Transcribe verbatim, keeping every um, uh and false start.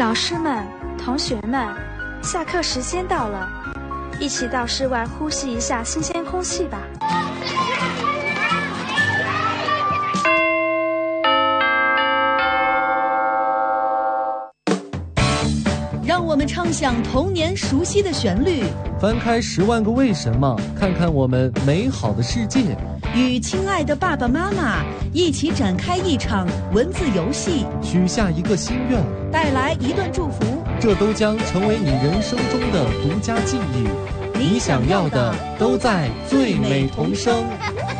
老师们、同学们，下课时间到了，一起到室外呼吸一下新鲜空气吧。 让我们唱响童年熟悉的旋律， 翻开十万个为什么，看看我们美好的世界， 与亲爱的爸爸妈妈一起展开一场文字游戏， 许下一个心愿， 带来一段祝福， 这都将成为你人生中的独家记忆。你想要的都在最美童声。